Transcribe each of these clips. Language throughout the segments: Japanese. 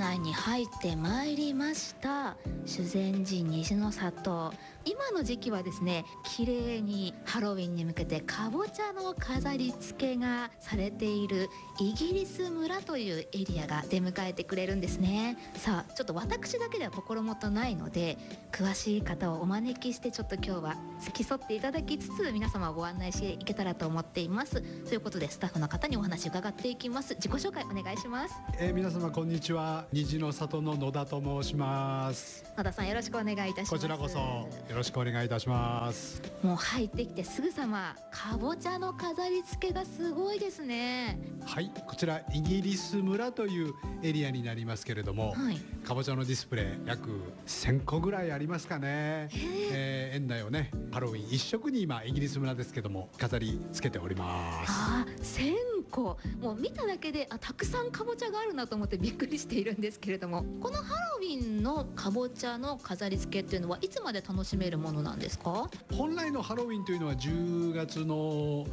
内に入ってまいりました。修善寺虹の里、今の時期はですね、綺麗にハロウィンに向けてかぼちゃの飾り付けがされているイギリス村というエリアが出迎えてくれるんですね。さあ、ちょっと私だけでは心もとないので、詳しい方をお招きしてちょっと今日は付き添っていただきつつ、皆様をご案内していけたらと思っています。ということで、スタッフの方にお話伺っていきます。自己紹介お願いします。 皆様こんにちは。虹の里の野田と申します。 野田さん、よろしくお願いいたします。 こちらこそよろしくお願いいたします。 もう入ってきてすぐさま、かぼちゃの飾り付けがすごいですね。 はい、こちらイギリス村というエリアになりますけれども、 はい、 かぼちゃのディスプレイ約1000個ぐらいありますかね。園内をね、ハロウィン一色に今イギリス村ですけども飾り付けております。 1000個、もう見ただけでたくさんかぼちゃがあるなと思ってびっくりしているんですけれども、このハロウィンのかぼちゃの飾り付けっていうのはいつまで楽しめるものなんですか？ 本来のハロウィンというのは10月の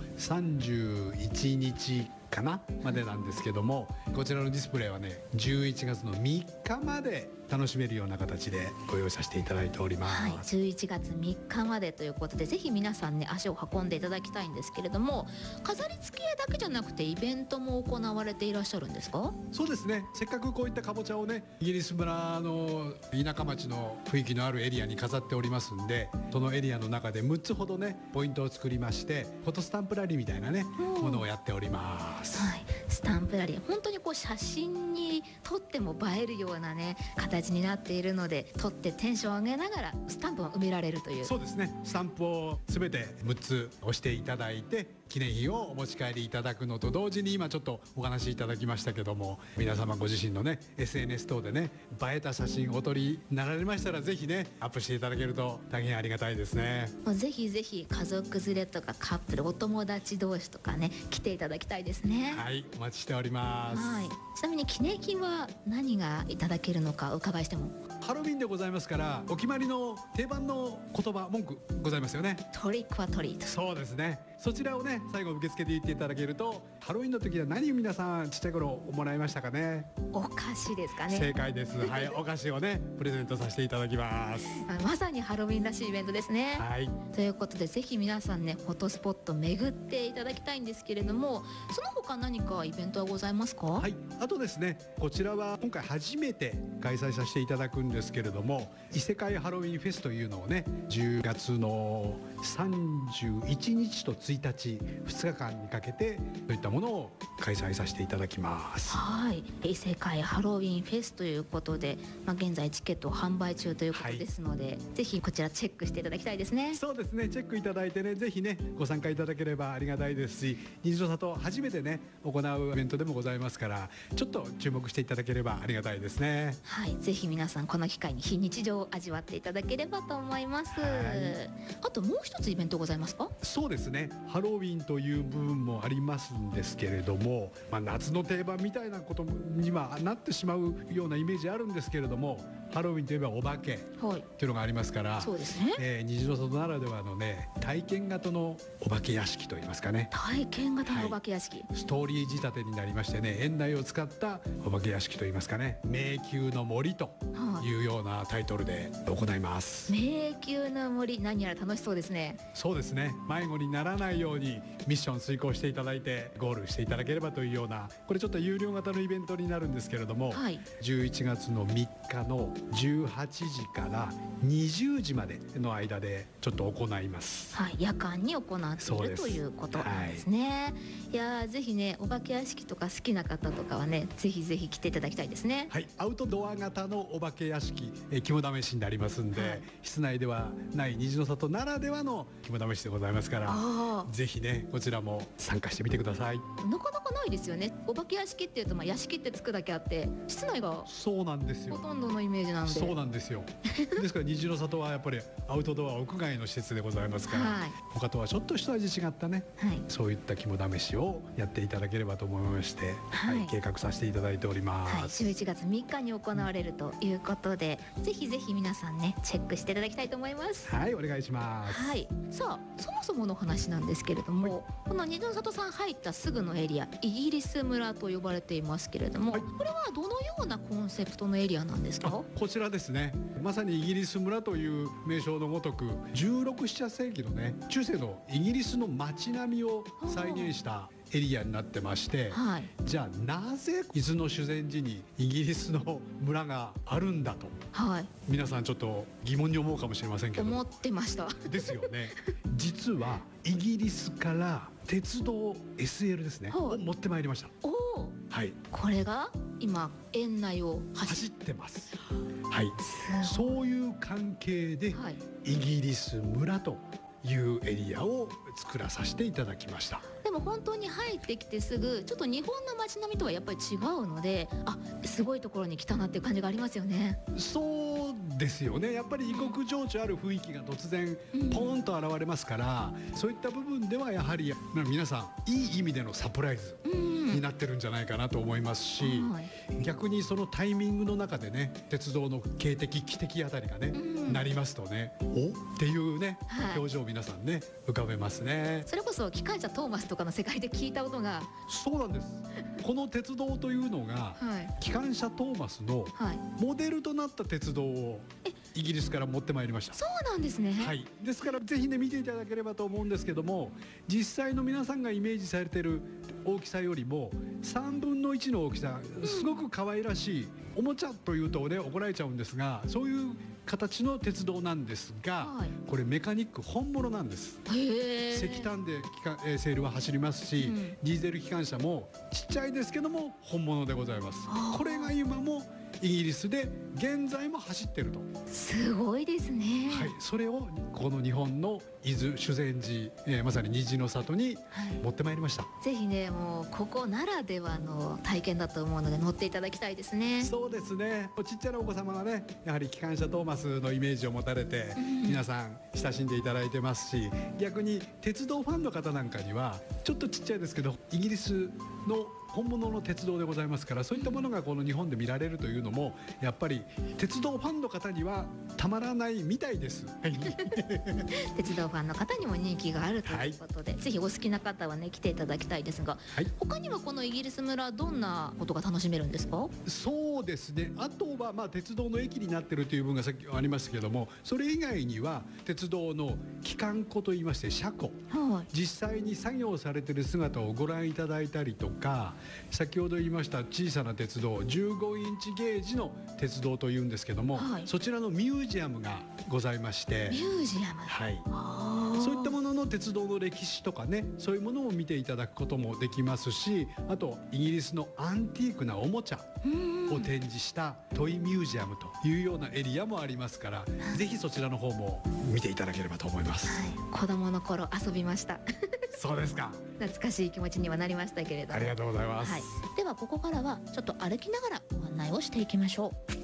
31日かなまでなんですけども、こちらのディスプレイはね、11月の3日まで楽しめるような形でご用意させていただいております。 はい、11月3日までということで、ぜひ皆さんね、足を運んでいただきたいんですけれども、飾り付けだけじゃなくてイベントも行われていらっしゃるんですか？ そうですね、せっかくこういったかぼちゃをね、イギリス村の田舎町の雰囲気のあるエリアに飾っておりますんで、そのエリアの中で6つほどねポイントを作りまして、フォトスタンプラリーみたいなねものをやっております。 はい、スタンプラリー、本当にこう写真に撮っても映えるようなね形になっているので、撮ってテンションを上げながらスタンプを埋められるという。 そうですね、スタンプをすべて6つ押していただいて記念品をお持ち帰りいただくのと同時に、今ちょっとお話しいただきましたけども、皆様ご自身のね SNS 等でね映えた写真お撮りになられましたら、ぜひねアップしていただけると大変ありがたいですね。 ぜひぜひ家族連れとかカップル、お友達同士とかね来ていただきたいですね。 はい、お待ちしております。 はい、ちなみに記念品は何がいただけるのかお伺いしても？ ハロウィンでございますから、お決まりの定番の言葉文句ございますよね。 トリックはトリート。 そうですね、そちらをね最後受付で言っていただけると、ハロウィンの時は何皆さんちっちゃい頃もらいましたかね？ お菓子ですかね？ 正解です。はい、お菓子をねプレゼントさせていただきます。 まさにハロウィンらしいイベントですね。 はい、 ということで、ぜひ皆さんねフォトスポット巡っていただきたいんですけれども、その他何かイベントはございますか？ はい、あとですね、こちらは今回初めて開催させていただくんですけれども、異世界ハロウィンフェスというのをね、10月の31日と1日2日間にかけてそういったものを開催させていただきます。 はい、異世界ハロウィンフェスということで、現在チケットを販売中ということですので、ぜひこちらチェックしていただきたいですね。 そうですね、チェックいただいてね、ぜひねご参加いただければありがたいですし、虹の里初めてね行うイベントでもございますから、ちょっと注目していただければありがたいですね。 はい、ぜひ皆さんこの機会に非日常を味わっていただければと思います。あともう一つイベントございますか？ そうですね、ハロウィンという部分もありますんですけれども、夏の定番みたいなことにはなってしまうようなイメージあるんですけれども、ハロウィンといえばお化けっていうのがありますから、 そうですね、 虹の外ならではのね体験型のお化け屋敷といいますかね、 体験型のお化け屋敷、 ストーリー仕立てになりましてね、園内を使ったお化け屋敷といいますかね、迷宮の森というようなタイトルで行います。 迷宮の森、何やら楽しそうですね。 そうですね、迷子にならないようにミッション遂行していただいてゴールしていただければというような、これちょっと有料型のイベントになるんですけれども、11月の3日の18時から20時までの間でちょっと行います。 はい、夜間に行っているということなんですね。いや、ぜひねお化け屋敷とか好きな方とかはね、ぜひぜひ来ていただきたいですね。 はい、アウトドア型のお化け屋敷、肝試しになりますんで、室内ではない虹の里ならではの肝試しでございますから、ぜひねこちらも参加してみてください。 なかなかないですよね。お化け屋敷っていうと、屋敷ってつくだけあって室内がそうなんですよ、 ほとんどのイメージなんで。 そうなんですよですから虹の里はやっぱりアウトドア屋外の施設でございますから、他とはちょっと一味違ったね、そういった肝試しをやっていただければと思いまして、計画させていただいております。 11月3日に行われるということで、ぜひぜひ皆さんねチェックしていただきたいと思います。 はい、お願いします。 はい、さあそもそもの話なんなんですけれども、この虹の里さん入ったすぐのエリア、イギリス村と呼ばれていますけれども、これはどのようなコンセプトのエリアなんですか？ こちらですね、まさにイギリス村という名称のごとく16、17世紀のね、中世のイギリスの街並みを再現したエリアになってまして、じゃあなぜ伊豆の修善寺にイギリスの村があるんだと、皆さんちょっと疑問に思うかもしれませんけど、 思ってましたですよね。実はイギリスから鉄道 SL ですね、を持ってまいりました。 これが今園内を走ってます。そういう関係で、イギリス村というエリアを作らさせていただきました。 でも本当に入ってきてすぐちょっと日本の街並みとはやっぱり違うので、すごいところに来たなっていう感じがありますよね。 そうですよね。やっぱり異国情緒ある雰囲気が突然ポーンと現れますから、そういった部分ではやはり皆さんいい意味でのサプライズになってるんじゃないかなと思いますし、逆にそのタイミングの中でね、鉄道の警笛汽笛あたりがね、なりますとね、おっていうね、表情を皆さんね浮かべますね。 それこそ機関車トーマスとかの世界で聞いた音が。 そうなんです。この鉄道というのが、機関車トーマスのモデルとなった鉄道をイギリスから持ってまいりました。 そうなんですね。 ですからぜひね見ていただければと思うんですけども、実際の皆さんがイメージされている大きさよりも3分の1の大きさ、すごく可愛らしいおもちゃというとね怒られちゃうんですが、そういう形の鉄道なんですが、これメカニック本物なんです。石炭でセールは走りますし、ディーゼル機関車もちっちゃいですけども本物でございます。これが今もイギリスで現在も走ってると。 すごいですね。 それをこの日本の伊豆修善寺、まさに虹の里に持ってまいりました。 ぜひね、もうここならではの体験だと思うので乗っていただきたいですね。 そうですね。ちっちゃなお子様がね、やはり機関車トーマスのイメージを持たれて、皆さん親しんでいただいてますし、逆に鉄道ファンの方なんかにはちょっとちっちゃいですけどイギリスの本物の鉄道でございますから、そういったものがこの日本で見られるというのもやっぱり鉄道ファンの方にはたまらないみたいです。 鉄道ファンの方にも人気があるということで、ぜひお好きな方はね来ていただきたいですが、他にはこのイギリス村どんなことが楽しめるんですか？そうですね、 あとは鉄道の駅になってるという部分がさっきありましたけども、それ以外には鉄道の機関庫といいまして車庫、実際に作業されてる姿をご覧いただいたりとか、先ほど言いました小さな鉄道15インチゲージの鉄道というんですけども、そちらのミュージアムがございまして、 ミュージアム、 そういったものの鉄道の歴史とかね、そういうものを見ていただくこともできますし、あとイギリスのアンティークなおもちゃを展示したトイミュージアムというようなエリアもありますから、ぜひそちらの方も見ていただければと思います。 子供の頃遊びましたそうですか。 懐かしい気持ちにはなりましたけれども、 ありがとうございます。 ではここからはちょっと歩きながらご案内をしていきましょう。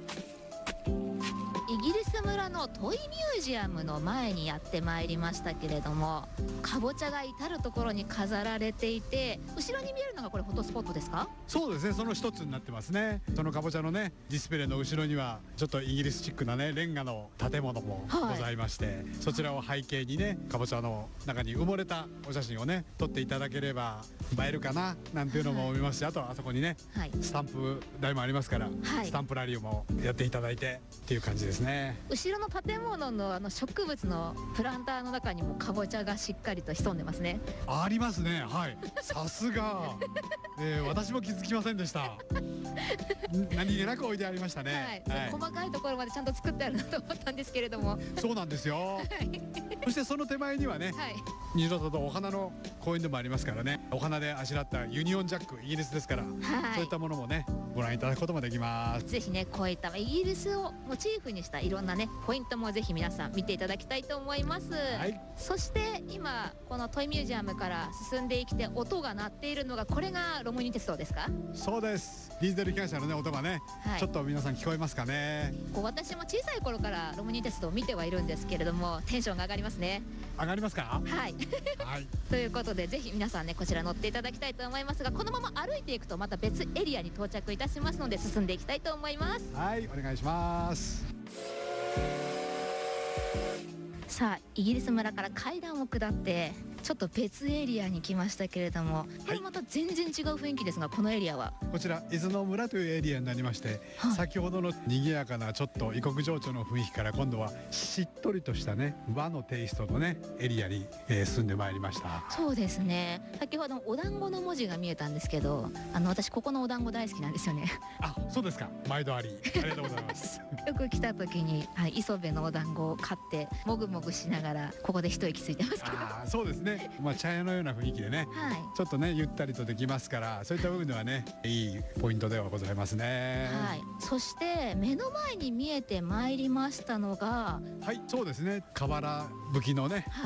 イギリス村のトイミュージアムの前にやってまいりましたけれども、かぼちゃが至る所に飾られていて、後ろに見えるのがこれフォトスポットですか？ そうですね、その一つになってますね。そのかぼちゃのねディスプレイの後ろにはちょっとイギリスチックなねレンガの建物もございまして、そちらを背景にねかぼちゃの中に埋もれたお写真をね撮っていただければ映えるかななんていうのも思いますし、あとあそこにね、スタンプ台もありますから、スタンプラリーもやっていただいてっていう感じですね。 後ろの建物の植物のプランターの中にもかぼちゃがしっかりと潜んでますね。 ありますね。さすが、私も気づきませんでした。何気なく置いてありましたね。 細かいところまでちゃんと作ってあるなと思ったんですけれども。 そうなんですよ。そしてその手前にはね、虹の里お花の公園でもありますからね、お花であしらったユニオンジャック、イギリスですから、そういったものもねご覧いただくこともできます。 ぜひねこういったイギリスをモチーフにしたいろんなねポイントもぜひ皆さん見ていただきたいと思います。そして今このトイミュージアムから進んできて音が鳴っているのが、これがロムニ鉄道ですか？ そうです。ディーゼル機関車のね音がね、ちょっと皆さん聞こえますかね。 私も小さい頃からロムニ鉄道を見てはいるんですけれども、テンションが上がりますね。 上がりますか？ ということでぜひ皆さんねこちら乗っていただきたいと思いますが、このまま歩いていくとまた別エリアに到着いたしますので進んでいきたいと思います。 お願いします。 さあイギリス村から階段を下ってちょっと別エリアに来ましたけれども、これまた全然違う雰囲気ですが、このエリアはこちら伊豆の村というエリアになりまして、 はい先ほどの賑やかなちょっと異国情緒の雰囲気から今度はしっとりとしたね和のテイストのねエリアに、住んでまいりました。 そうですね、先ほどお団子の文字が見えたんですけど、私ここのお団子大好きなんですよねあ、そうですか。毎度ありありがとうございますよく来た時に、はい、磯部のお団子を買ってもぐもぐしながらここで一息ついてますけどあー、そうですね。茶屋のような雰囲気でね、 はいちょっとねゆったりとできますから、そういった部分ではねいいポイントではございますね。 はい、そして目の前に見えてまいりましたのが、 はい、そうですね。瓦葺きのね